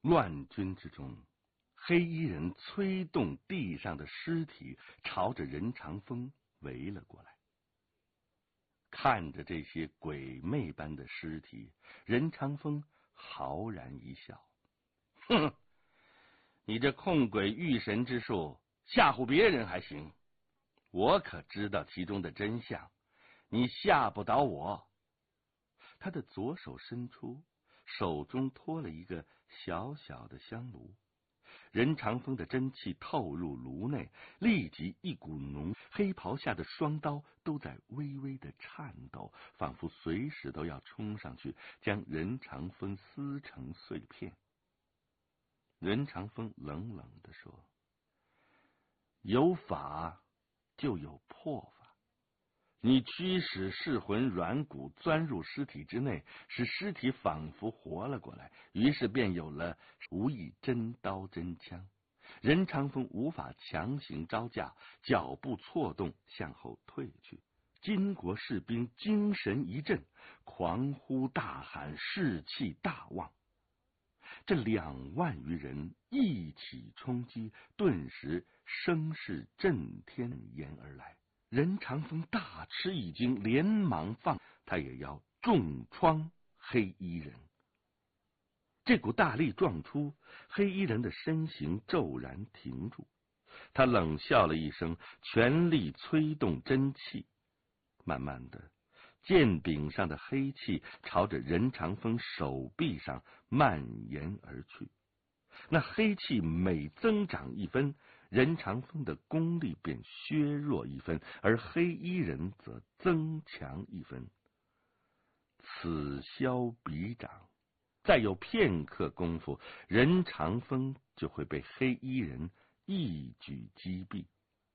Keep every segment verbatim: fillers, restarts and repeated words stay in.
乱军之中，黑衣人催动地上的尸体，朝着任长风围了过来。看着这些鬼魅般的尸体，任长风豪然一笑：“哼，你这控鬼御神之术，吓唬别人还行，我可知道其中的真相，你吓不倒我。”他的左手伸出，手中托了一个小小的香炉。任长风的真气透入炉内，立即一股浓，黑袍下的双刀都在微微的颤抖，仿佛随时都要冲上去，将任长风撕成碎片。任长风冷冷地说：“有法就有破法，你驱使噬魂软骨钻入尸体之内，使尸体仿佛活了过来，于是便有了无以真刀真枪。任长风无法强行招架，脚步错动，向后退去。金国士兵精神一振，狂呼大喊，士气大旺。这两万余人一起冲击，顿时声势震天炎而来。任长风大吃一惊，连忙放，他也要重创黑衣人。这股大力撞出，黑衣人的身形骤然停住，他冷笑了一声，全力催动真气。慢慢的，剑柄上的黑气朝着任长风手臂上蔓延而去。那黑气每增长一分，任长风的功力便削弱一分，而黑衣人则增强一分。此消彼长，再有片刻功夫，任长风就会被黑衣人一举击毙。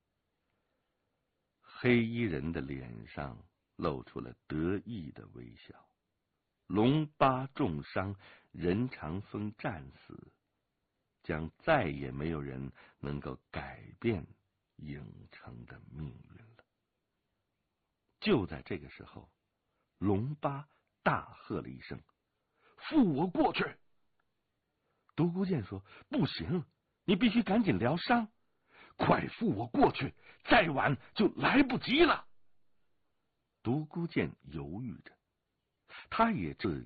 黑衣人的脸上露出了得意的微笑。龙八重伤，任长风战死，将再也没有人能够改变郢城的命运了。就在这个时候，龙八大喝了一声：“扶我过去！”独孤剑说：“不行，你必须赶紧疗伤，快扶我过去，再晚就来不及了。”独孤剑犹豫着，他也自